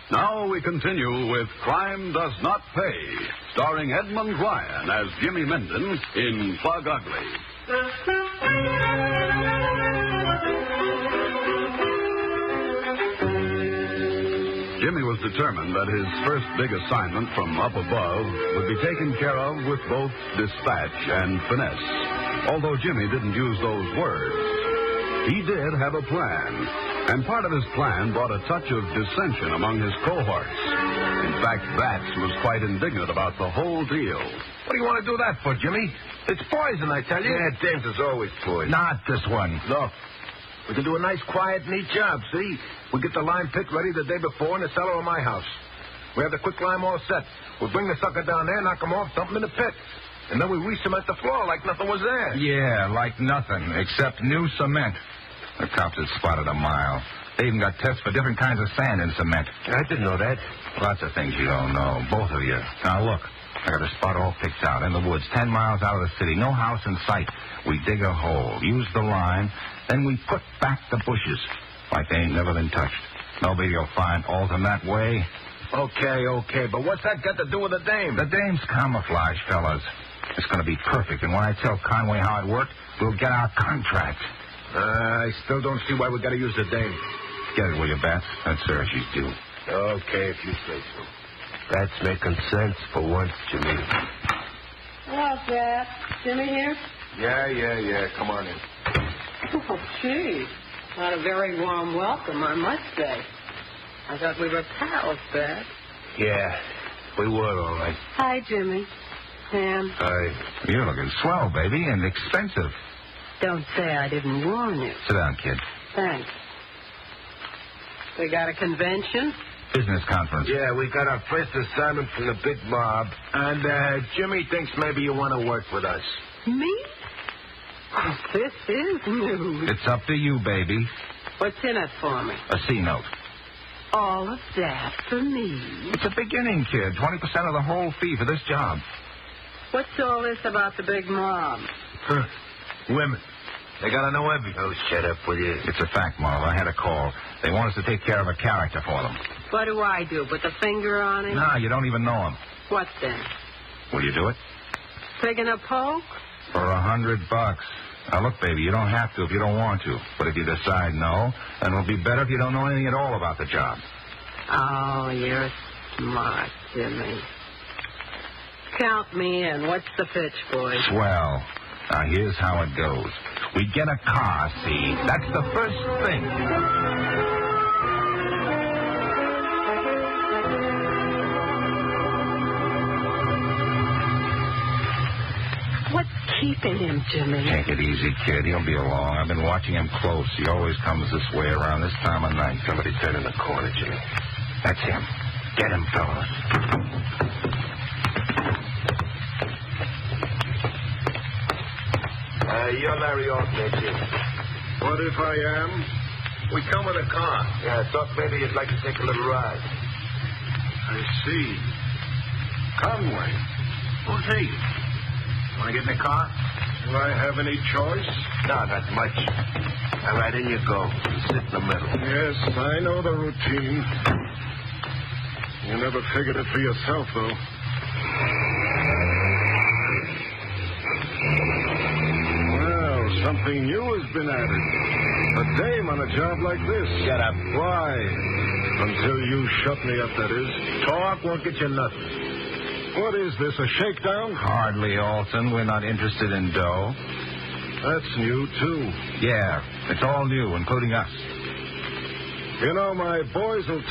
Now we continue with Crime Does Not Pay, starring Edmund Ryan as Jimmy Minden in Plug Ugly. Jimmy was determined that his first big assignment from up above would be taken care of with both dispatch and finesse. Although Jimmy didn't use those words, he did have a plan. And part of his plan brought a touch of dissension among his cohorts. In fact, Bats was quite indignant about the whole deal. What do you want to do that for, Jimmy? It's poison, I tell you. Yeah, James is always poison. Not this one. Look, we can do a nice, quiet, neat job, see? We get the lime pit ready the day before in the cellar of my house. We have the quick lime all set. We'll bring the sucker down there, knock him off, dump him in the pit. And then we re-cement the floor like nothing was there. Yeah, like nothing, except new cement. The cops had spotted a mile. They even got tests for different kinds of sand and cement. I didn't know that. Lots of things you don't know, both of you. Now, look, I got a spot all picked out in the woods, 10 miles out of the city. No house in sight. We dig a hole, use the line, then we put back the bushes like they ain't never been touched. Nobody will find Alton that way. Okay, but what's that got to do with the dame? The dame's camouflage, fellas. It's going to be perfect, and when I tell Conway how it worked, we'll get our contract. I still don't see why we got to use the dame. Get it, will you, Bats? That's her. She's due. Okay, if you say so. That's making sense for once, Jimmy. Hello, Dad. Jimmy here? Yeah. Come on in. Oh, gee. Not a very warm welcome, I must say. I thought we were pals, Dad. Yeah, we were all right. Hi, Jimmy. Sam. Hi. You're looking swell, baby, and expensive. Don't say I didn't warn you. Sit down, kid. Thanks. We got a convention? Business conference. Yeah, we got our first assignment from the big mob. And Jimmy thinks maybe you want to work with us. Me? Oh, this is news. It's up to you, baby. What's in it for me? A C-note. All of that for me. It's a beginning, kid. 20% of the whole fee for this job. What's all this about the big mob? Women. They got to know everything. Oh, shut up, will you? It's a fact, Marla. I had a call. They want us to take care of a character for them. What do I do? Put the finger on him? Nah, you don't even know him. What then? Will you do it? Taking a poke? For $100. Now, look, baby, you don't have to if you don't want to. But if you decide no, then it'll be better if you don't know anything at all about the job. Oh, you're smart, Jimmy. Count me in. What's the pitch, boys? Swell. Now, here's how it goes. We get a car, see? That's the first thing. What's keeping him, Jimmy? Take it easy, kid. He'll be along. I've been watching him close. He always comes this way around this time of night. Somebody turn in the corner, Jimmy. That's him. Get him, fellas. You're Larry Alton, ain't you? What if I am? We come with a car. Yeah, I thought maybe you'd like to take a little ride. I see. Conway. Who's he? Want to get in the car? Do I have any choice? No, not much. All right, in you go. You sit in the middle. Yes, I know the routine. You never figured it for yourself, though. Well, something new has been added. A dame on a job like this. Shut up. Why? Until you shut me up, that is. Talk won't get you nothing. What is this, a shakedown? Hardly, Alton. We're not interested in dough. That's new, too. Yeah, it's all new, including us. You know, my boys will